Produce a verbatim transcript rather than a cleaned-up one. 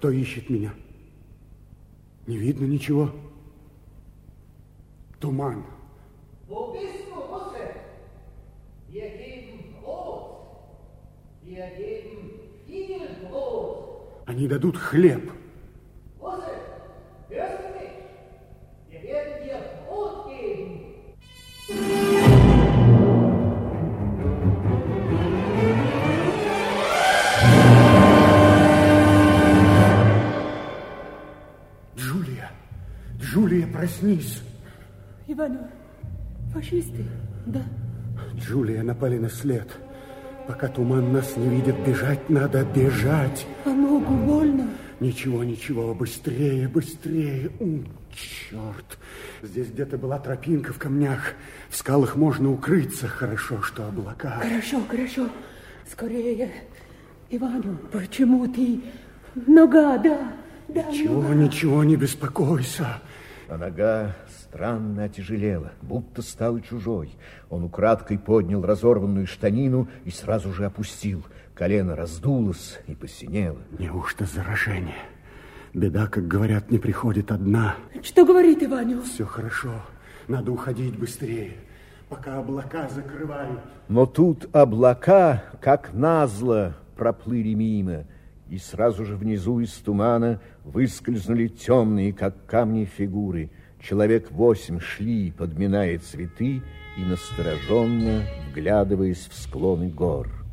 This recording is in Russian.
Кто ищет меня? Не видно ничего. Туман. Wo bist du, Russe? Wir geben Brot. Wir geben viel Brot. Они дадут хлеб. Russe, hörst du mich? Wir werden dir Brot geben. Джулия, Джулия, проснись. Иванов, фашисты, да. Джулия, напали на след. Пока туман нас не видит, бежать надо, бежать. А ногу больно? Ничего, ничего, быстрее, быстрее. У, черт. Здесь где-то была тропинка в камнях. В скалах можно укрыться. Хорошо, что облака. Хорошо, хорошо. Скорее. Иванов, почему ты... Нога, да, да. Ничего, нога. ничего, не беспокойся. А нога странно отяжелела, будто стала чужой. Он украдкой поднял разорванную штанину и сразу же опустил. Колено раздулось и посинело. Неужто заражение? Беда, как говорят, не приходит одна. Что говорит Иванов? Все хорошо. Надо уходить быстрее, пока облака закрывают. Но тут облака, как назло, проплыли мимо, и сразу же внизу из тумана выскользнули темные, как камни, фигуры. Человек восемь шли, подминая цветы и настороженно вглядываясь в склоны гор.